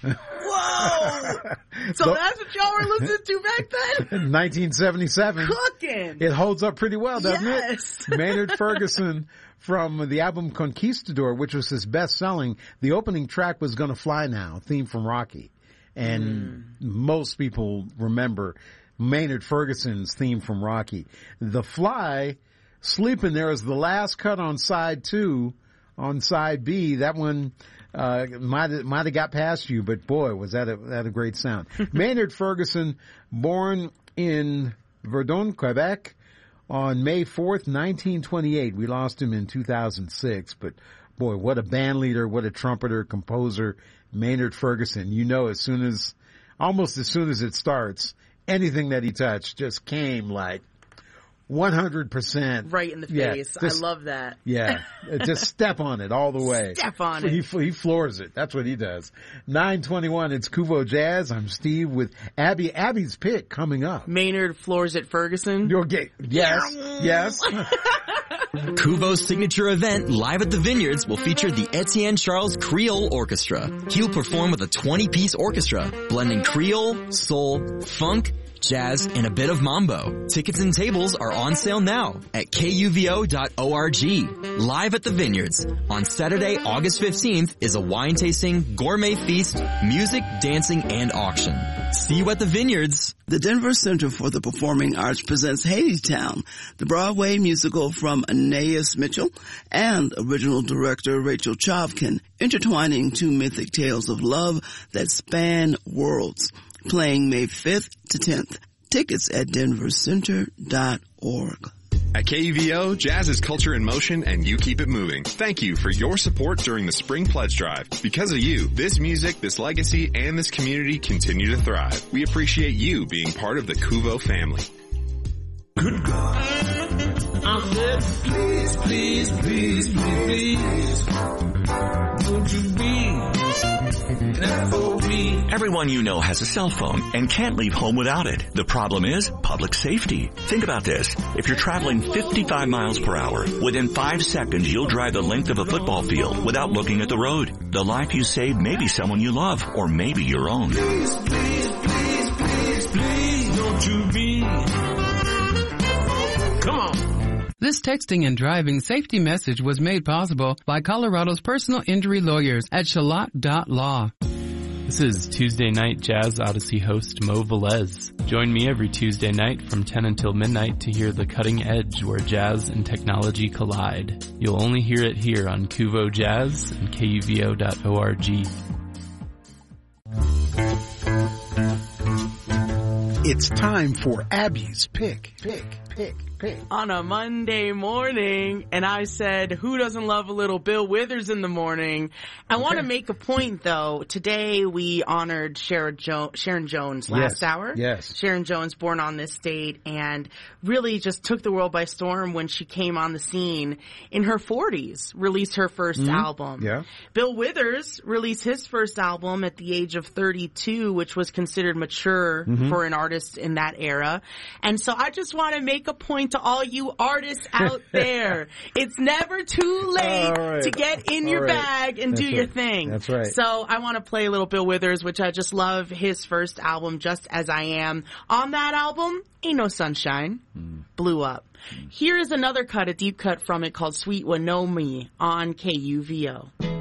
Whoa! So that's what y'all were listening to back then? 1977. Cooking! It holds up pretty well, doesn't it? Maynard Ferguson from the album Conquistador, which was his best-selling. The opening track was Gonna Fly Now, theme from Rocky. And most people remember Maynard Ferguson's theme from Rocky. The Fly, Sleeping There is the last cut on side 2. On side B, that one might have got past you, but boy, was that a great sound. Maynard Ferguson, born in Verdun, Quebec, on May 4th, 1928. We lost him in 2006, but boy, what a band leader, what a trumpeter, composer, Maynard Ferguson. You know, almost as soon as it starts, anything that he touched just came like 100%. Right in the face. I love that. Yeah. Just step on it all the way. Step on it. He floors it. That's what he does. 9:21, it's Kuvo Jazz. I'm Steve with Abby. Abby's pick coming up. Maynard floors it Ferguson. You'll get, yes. Kuvo's signature event, Live at the Vineyards, will feature the Etienne Charles Creole Orchestra. He'll perform with a 20-piece orchestra, blending Creole, soul, funk, jazz, and a bit of mambo. Tickets and tables are on sale now at kuvo.org. Live at the Vineyards on Saturday, August 15th is a wine tasting, gourmet feast, music, dancing, and auction. See you at the Vineyards. The Denver Center for the Performing Arts presents Hadestown, the Broadway musical from Anais Mitchell and original director Rachel Chavkin, intertwining two mythic tales of love that span worlds. Playing May 5th to 10th. Tickets at denvercenter.org. At KUVO, jazz is culture in motion and you keep it moving. Thank you for your support during the Spring Pledge Drive. Because of you, this music, this legacy, and this community continue to thrive. We appreciate you being part of the Kuvo family. Good God. I said, please, please, please, please, please, won't you be FOB? Everyone you know has a cell phone and can't leave home without it. The problem is public safety. Think about this. If you're traveling 55 miles per hour, within 5 seconds you'll drive the length of a football field without looking at the road. The life you save may be someone you love, or maybe your own. Please, please, please, please, please, don't you be. Come on. This texting and driving safety message was made possible by Colorado's personal injury lawyers at Shalat.law. This is Tuesday Night Jazz Odyssey host Mo Velez. Join me every Tuesday night from 10 until midnight to hear the cutting edge where jazz and technology collide. You'll only hear it here on Kuvo Jazz and KUVO.org. It's time for Abby's pick. On a Monday morning, and I said, who doesn't love a little Bill Withers in the morning? I want to make a point, though. Today we honored Sharon Jones last hour. Yes. Sharon Jones, born on this date, and really just took the world by storm when she came on the scene in her 40s, released her first album. Yeah. Bill Withers released his first album at the age of 32, which was considered mature for an artist in that era. And so I just want to make a point to all you artists out there. It's never too late to get in your bag and do your thing. That's right. So I want to play a little Bill Withers, which I just love his first album, Just As I Am. On that album, Ain't No Sunshine, blew up. Here is another cut, a deep cut from it called Sweet Wanomi on KUVO.